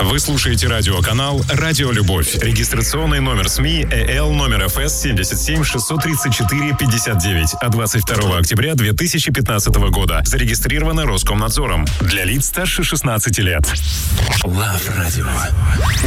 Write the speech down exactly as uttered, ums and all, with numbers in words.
Вы слушаете радиоканал «Радио Любовь». Регистрационный номер СМИ ЭЛ номер ФС семьдесят семь шестьсот тридцать четыре пятьдесят девять от двадцать второго октября две тысячи пятнадцатого года. Зарегистрировано Роскомнадзором. Для лиц старше шестнадцати лет. Лав Радио.